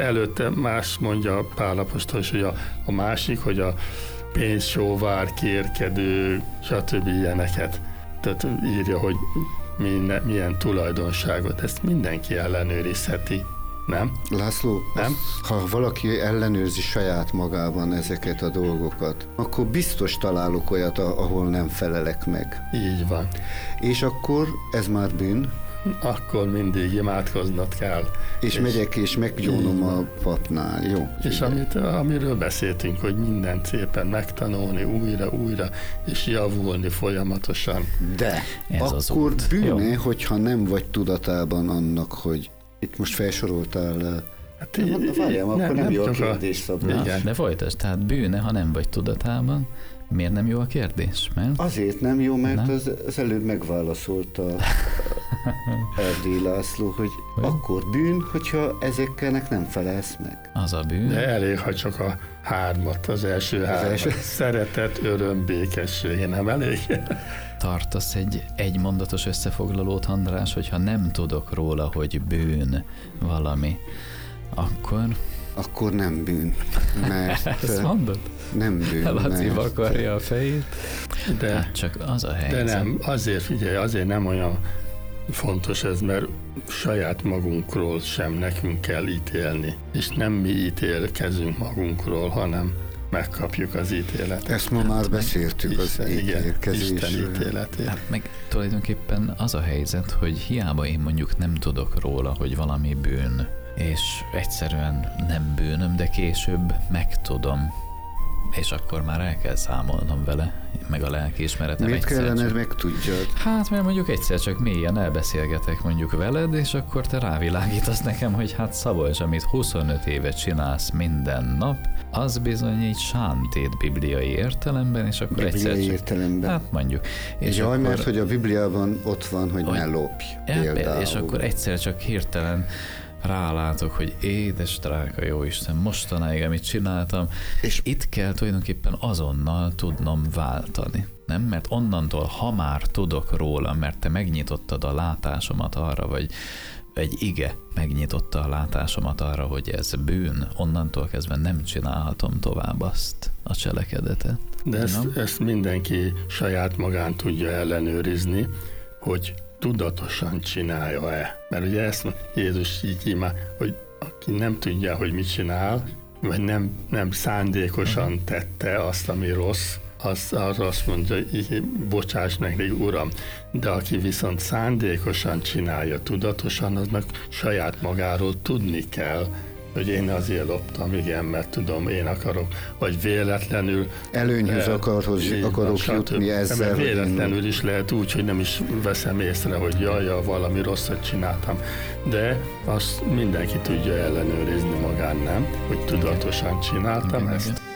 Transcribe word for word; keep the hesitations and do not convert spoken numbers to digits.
előtte más mondja Pál apostol, hogy a, a másik, hogy a pénzsóvár, kérkedő, stb. Ilyeneket. Tehát írja, hogy milyen, milyen tulajdonságot, ezt mindenki ellenőrizheti. Nem? László, nem? Az, ha valaki ellenőrzi saját magában ezeket a dolgokat, akkor biztos találok olyat, ahol nem felelek meg. Így van. És akkor ez már bűn? Akkor mindig imádkoznod kell. És, és megyek és meggyónom a papnál, jó? És amit, amiről beszéltünk, hogy mindent szépen megtanulni újra, újra, és javulni folyamatosan. De ez akkor bűne, hogyha nem vagy tudatában annak, hogy itt most felsoroltál. Hát így, nem, várjám, akkor nem, nem jó a kérdés, Szabolcs. De folytasd, tehát bűne, ha nem vagy tudatában. Miért nem jó a kérdés? Mert? Azért nem jó, mert nem? Az, az előbb megválaszolta Erdélyi László, hogy, hogy akkor bűn, hogyha ezeknek nem felelsz meg. Az a bűn. De elég, ha csak a hármat, az első az hármat. Első... Szeretet, öröm, békesség, nem elég? Tartasz egy egymondatos összefoglalót, András, hogyha nem tudok róla, hogy bűn valami, akkor... Akkor nem bűn, mert... Ezt mondod? Nem bűn, Laci mert... vakarja a fejét. De, hát csak az a helyzet. De nem, azért figyelj, azért nem olyan fontos ez, mert saját magunkról sem nekünk kell ítélni. És nem mi ítélkezünk magunkról, hanem megkapjuk az ítéletet. Ezt ma már beszéltük, az ítélkezésről. Isten ítéletét. Hát meg tulajdonképpen az a helyzet, hogy hiába én mondjuk nem tudok róla, hogy valami bűn, és egyszerűen nem bűnöm, de később megtudom, és akkor már el kell számolnom vele, meg a lelkiismeretem. Miért kellene csak... megtudjad? Hát, mert mondjuk egyszer csak mélyen elbeszélgetek mondjuk veled, és akkor te rávilágítasz nekem, hogy hát Szabolcs, amit huszonöt évet csinálsz minden nap, az bizony így sántét bibliai értelemben, és akkor bibliai egyszer csak... értelemben? Hát mondjuk. És Jaj, akkor... mert hogy a Bibliában ott van, hogy ne lopj. Például. És akkor egyszer csak hirtelen rálátok, hogy édes drága jó Isten, mostanáig, amit csináltam, és itt kell tulajdonképpen azonnal tudnom váltani. Nem? Mert onnantól, ha már tudok róla, mert te megnyitottad a látásomat arra, vagy egy ige megnyitotta a látásomat arra, hogy ez bűn, onnantól kezdve nem csinálhatom tovább azt a cselekedetet. De ezt, ezt mindenki saját magán tudja ellenőrizni, hogy tudatosan csinálja-e. Mert ugye ezt Jézus így imá, hogy aki nem tudja, hogy mit csinál, vagy nem, nem szándékosan tette azt, ami rossz, az, arra azt mondja, hogy bocsáss meg, Uram. De aki viszont szándékosan csinálja, tudatosan, aznak saját magáról tudni kell, hogy én azért loptam, igen, mert tudom, én akarok, vagy véletlenül... Előnyhöz eh, akarhoz, akarok jutni ezzel. Véletlenül is lehet úgy, hogy nem is veszem észre, hogy jaj, ja, valami rosszat csináltam. De azt mindenki tudja ellenőrizni magán, nem? Hogy tudatosan csináltam igen, ezt. Igen.